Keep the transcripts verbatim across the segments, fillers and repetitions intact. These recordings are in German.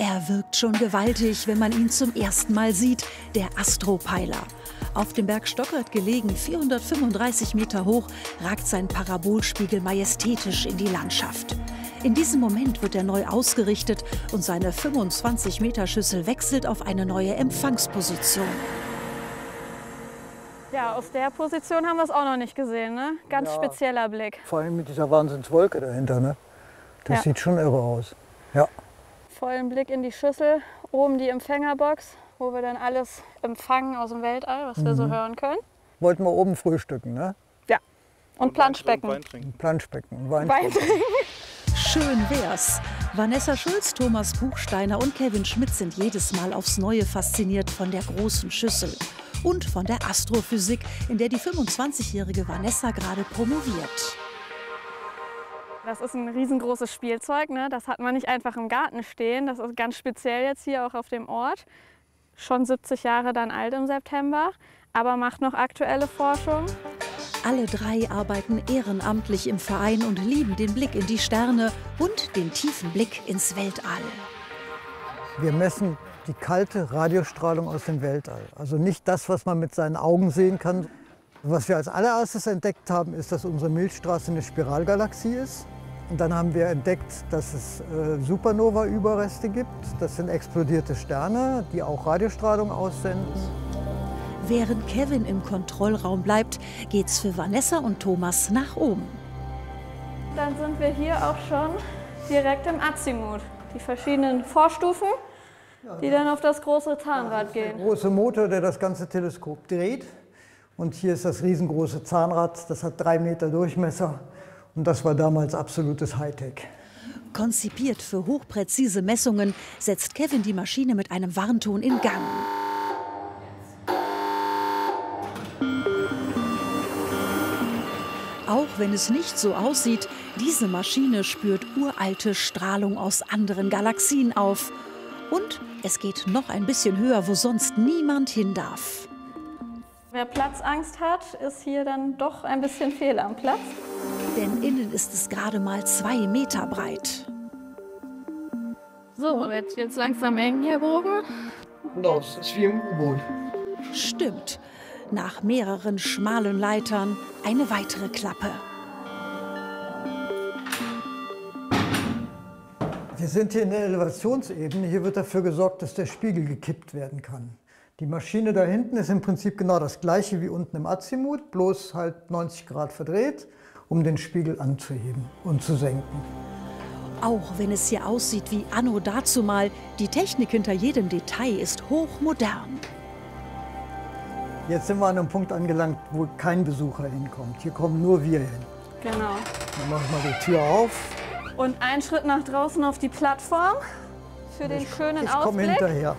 Er wirkt schon gewaltig, wenn man ihn zum ersten Mal sieht, der Astropeiler. Auf dem Berg Stockert gelegen, vierhundertfünfunddreißig Meter hoch, ragt sein Parabolspiegel majestätisch in die Landschaft. In diesem Moment wird er neu ausgerichtet und seine fünfundzwanzig Meter Schüssel wechselt auf eine neue Empfangsposition. Ja, aus der Position haben wir es auch noch nicht gesehen, ne? Ganz ja, spezieller Blick. Vor allem mit dieser Wahnsinnswolke dahinter, ne? Das ja. sieht schon irre aus. Ja. Vollen Blick in die Schüssel, oben die Empfängerbox, wo wir dann alles empfangen aus dem Weltall, was mhm. wir so hören können. Wollten wir oben frühstücken, ne? Ja. Und, und Planschbecken. Wein trinken. Planschbecken und Wein, Wein trinken. Schön wär's. Vanessa Schulz, Thomas Buchsteiner und Kevin Schmidt sind jedes Mal aufs Neue fasziniert von der großen Schüssel und von der Astrophysik, in der die fünfundzwanzigjährige Vanessa gerade promoviert. Das ist ein riesengroßes Spielzeug, ne? Das hat man nicht einfach im Garten stehen. Das ist ganz speziell jetzt hier auch auf dem Ort. Schon siebzig Jahre dann alt im September, aber macht noch aktuelle Forschung. Alle drei arbeiten ehrenamtlich im Verein und lieben den Blick in die Sterne und den tiefen Blick ins Weltall. Wir messen die kalte Radiostrahlung aus dem Weltall. Also nicht das, was man mit seinen Augen sehen kann. Was wir als allererstes entdeckt haben, ist, dass unsere Milchstraße eine Spiralgalaxie ist. Und dann haben wir entdeckt, dass es äh, Supernova-Überreste gibt. Das sind explodierte Sterne, die auch Radiostrahlung aussenden. Während Kevin im Kontrollraum bleibt, geht's für Vanessa und Thomas nach oben. Dann sind wir hier auch schon direkt im Azimut. Die verschiedenen Vorstufen, die dann auf das große Zahnrad gehen. Der große Motor, der das ganze Teleskop dreht. Und hier ist das riesengroße Zahnrad, das hat drei Meter Durchmesser. Und das war damals absolutes Hightech. Konzipiert für hochpräzise Messungen, setzt Kevin die Maschine mit einem Warnton in Gang. Auch wenn es nicht so aussieht, diese Maschine spürt uralte Strahlung aus anderen Galaxien auf. Und es geht noch ein bisschen höher, wo sonst niemand hin darf. Wer Platzangst hat, ist hier dann doch ein bisschen fehl am Platz. Denn innen ist es gerade mal zwei Meter breit. So, wird jetzt langsam eng hier oben. Genau, es ist wie im U-Boot. Stimmt. Nach mehreren schmalen Leitern eine weitere Klappe. Wir sind hier in der Elevationsebene. Hier wird dafür gesorgt, dass der Spiegel gekippt werden kann. Die Maschine da hinten ist im Prinzip genau das gleiche wie unten im Azimut, bloß halt neunzig Grad verdreht, um den Spiegel anzuheben und zu senken. Auch wenn es hier aussieht wie anno dazumal, die Technik hinter jedem Detail ist hochmodern. Jetzt sind wir an einem Punkt angelangt, wo kein Besucher hinkommt. Hier kommen nur wir hin. Genau. Dann machen wir die Tür auf. Und einen Schritt nach draußen auf die Plattform für den ich, schönen ich Ausblick. Ich komme hinterher.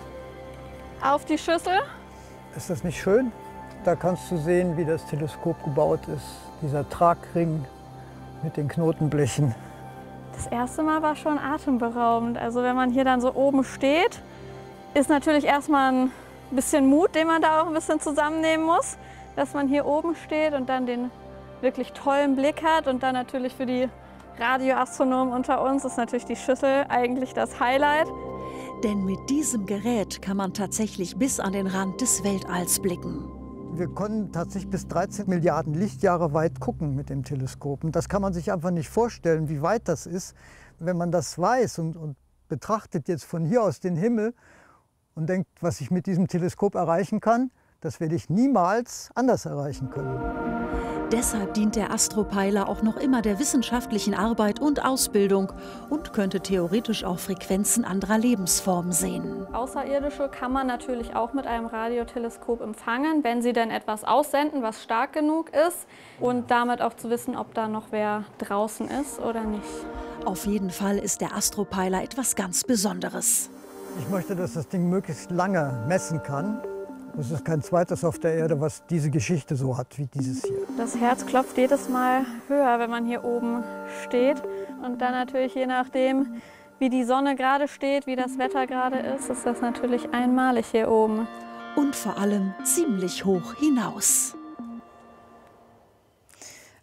Auf die Schüssel. Ist das nicht schön? Da kannst du sehen, wie das Teleskop gebaut ist. Dieser Tragring mit den Knotenblechen. Das erste Mal war schon atemberaubend. Also wenn man hier dann so oben steht, ist natürlich erstmal ein bisschen Mut, den man da auch ein bisschen zusammennehmen muss, dass man hier oben steht und dann den wirklich tollen Blick hat. Und dann natürlich für die Radioastronomen unter uns ist natürlich die Schüssel eigentlich das Highlight. Denn mit diesem Gerät kann man tatsächlich bis an den Rand des Weltalls blicken. Wir konnten tatsächlich bis dreizehn Milliarden Lichtjahre weit gucken mit dem Teleskop. Und das kann man sich einfach nicht vorstellen, wie weit das ist. Wenn man das weiß und, und betrachtet jetzt von hier aus den Himmel und denkt, was ich mit diesem Teleskop erreichen kann, das werde ich niemals anders erreichen können. Deshalb dient der Astropeiler auch noch immer der wissenschaftlichen Arbeit und Ausbildung und könnte theoretisch auch Frequenzen anderer Lebensformen sehen. Außerirdische kann man natürlich auch mit einem Radioteleskop empfangen, wenn sie denn etwas aussenden, was stark genug ist und damit auch zu wissen, ob da noch wer draußen ist oder nicht. Auf jeden Fall ist der Astropeiler etwas ganz Besonderes. Ich möchte, dass das Ding möglichst lange messen kann. Es ist kein zweites auf der Erde, was diese Geschichte so hat wie dieses hier. Das Herz klopft jedes Mal höher, wenn man hier oben steht. Und dann natürlich je nachdem, wie die Sonne gerade steht, wie das Wetter gerade ist, ist das natürlich einmalig hier oben. Und vor allem ziemlich hoch hinaus.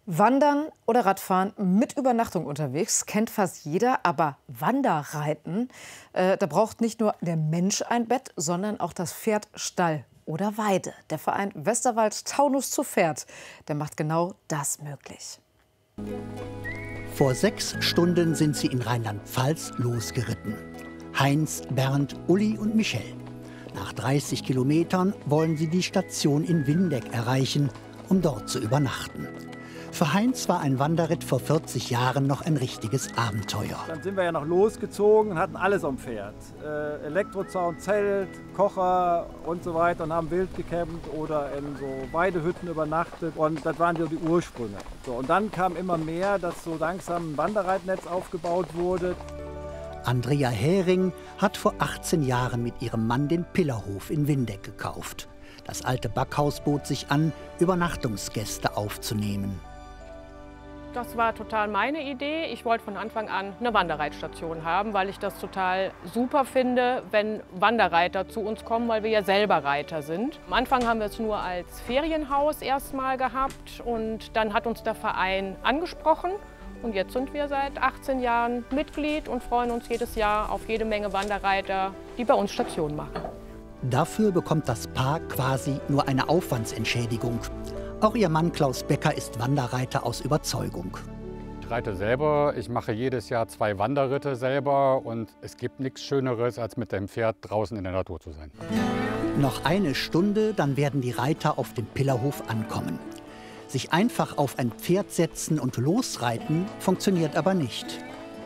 Wandern oder Radfahren mit Übernachtung unterwegs kennt fast jeder, aber Wanderreiten, äh, da braucht nicht nur der Mensch ein Bett, sondern auch das Pferd Stall oder Weide. Der Verein Westerwald Taunus zu Pferd, der macht genau das möglich. Vor sechs Stunden sind sie in Rheinland-Pfalz losgeritten. Heinz, Bernd, Uli und Michel. Nach dreißig Kilometern wollen sie die Station in Windeck erreichen, um dort zu übernachten. Für Heinz war ein Wanderritt vor vierzig Jahren noch ein richtiges Abenteuer. Dann sind wir ja noch losgezogen und hatten alles am Pferd. Äh, Elektrozaun, Zelt, Kocher und so weiter und haben wild gecampt oder in so Weidehütten übernachtet. Und das waren so die Ursprünge. So, und dann kam immer mehr, dass so langsam ein Wanderreitnetz aufgebaut wurde. Andrea Hering hat vor achtzehn Jahren mit ihrem Mann den Pillerhof in Windeck gekauft. Das alte Backhaus bot sich an, Übernachtungsgäste aufzunehmen. Das war total meine Idee. Ich wollte von Anfang an eine Wanderreitstation haben, weil ich das total super finde, wenn Wanderreiter zu uns kommen, weil wir ja selber Reiter sind. Am Anfang haben wir es nur als Ferienhaus erstmal gehabt und dann hat uns der Verein angesprochen. Und jetzt sind wir seit achtzehn Jahren Mitglied und freuen uns jedes Jahr auf jede Menge Wanderreiter, die bei uns Station machen. Dafür bekommt das Paar quasi nur eine Aufwandsentschädigung. Auch ihr Mann Klaus Becker ist Wanderreiter aus Überzeugung. Ich reite selber, ich mache jedes Jahr zwei Wanderritte selber und es gibt nichts Schöneres, als mit dem Pferd draußen in der Natur zu sein. Noch eine Stunde, dann werden die Reiter auf dem Pillerhof ankommen. Sich einfach auf ein Pferd setzen und losreiten, funktioniert aber nicht.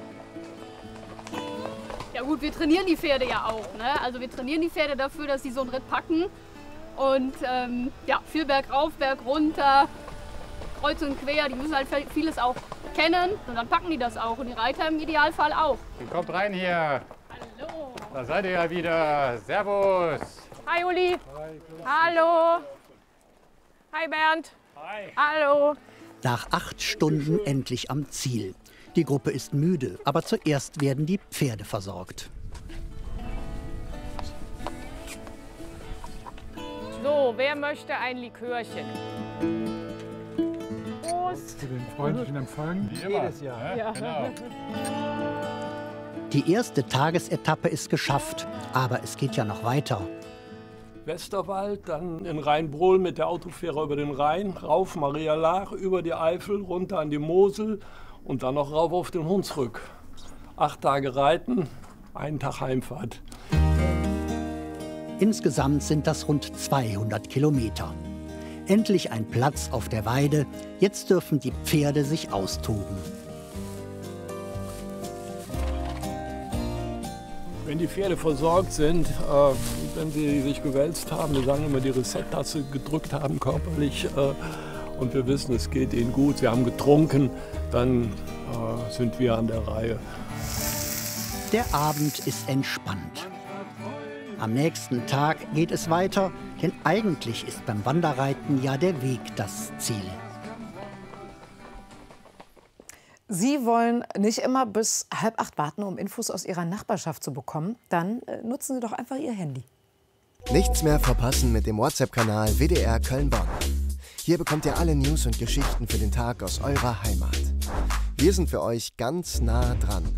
Ja gut, wir trainieren die Pferde ja auch. Ne? Also wir trainieren die Pferde dafür, dass sie so einen Ritt packen. Und ähm, ja, viel bergauf, berg runter, kreuz und quer, die müssen halt vieles auch kennen. Und dann packen die das auch und die Reiter im Idealfall auch. Kommt rein hier. Hallo. Da seid ihr ja wieder. Servus. Hi Uli. Hi. Hallo. Hi Bernd. Hi. Hallo. Nach acht Stunden endlich am Ziel. Die Gruppe ist müde, aber zuerst werden die Pferde versorgt. So, wer möchte ein Likörchen? Prost. Für den freundlichen Empfang. Wie immer. Jedes Jahr. Ja, genau. Die erste Tagesetappe ist geschafft, aber es geht ja noch weiter. Westerwald, dann in Rheinbrohl mit der Autofähre über den Rhein, rauf Maria Laach, über die Eifel, runter an die Mosel und dann noch rauf auf den Hunsrück. Acht Tage reiten, einen Tag Heimfahrt. Insgesamt sind das rund zweihundert Kilometer. Endlich ein Platz auf der Weide. Jetzt dürfen die Pferde sich austoben. Wenn die Pferde versorgt sind, äh, wenn sie sich gewälzt haben, wir sagen immer, die Reset-Taste gedrückt haben körperlich äh, und wir wissen, es geht ihnen gut, sie haben getrunken, dann äh, sind wir an der Reihe. Der Abend ist entspannt. Am nächsten Tag geht es weiter, denn eigentlich ist beim Wanderreiten ja der Weg das Ziel. Sie wollen nicht immer bis halb acht warten, um Infos aus Ihrer Nachbarschaft zu bekommen? Dann äh, nutzen Sie doch einfach Ihr Handy. Nichts mehr verpassen mit dem WhatsApp-Kanal W D R Köln-Bonn. Hier bekommt ihr alle News und Geschichten für den Tag aus eurer Heimat. Wir sind für euch ganz nah dran.